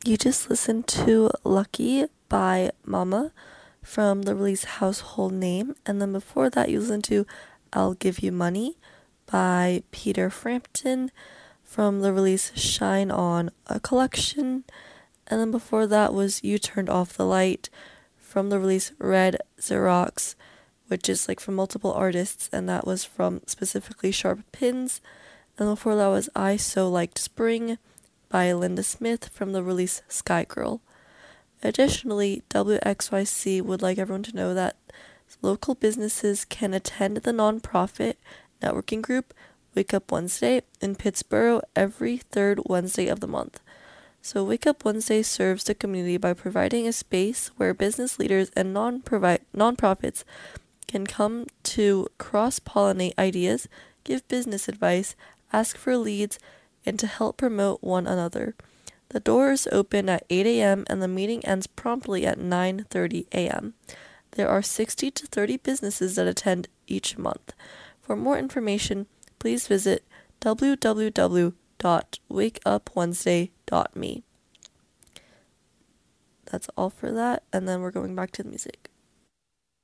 You just listened to Lucky by Mama from the release Household Name, and then before that you listened to I'll Give You Money by Peter Frampton from the release Shine On, a collection, and then before that was You Turned Off the Light from the release Red Xerox, which is like from multiple artists, and that was from specifically Sharp Pins, and before that was I So Liked Spring by Linda Smith from the release Sky Girl. Additionally, WXYC would like everyone to know that local businesses can attend the nonprofit networking group Wake Up Wednesday in Pittsboro every third Wednesday of the month. So Wake Up Wednesday serves the community by providing a space where business leaders and nonprofits can come to cross-pollinate ideas, give business advice, ask for leads, and to help promote one another. The doors open at 8 a.m. and the meeting ends promptly at 9:30 a.m. There are 60 to 30 businesses that attend each month. For more information, please visit www.wakeupwednesday.me. That's all for that, and then we're going back to the music.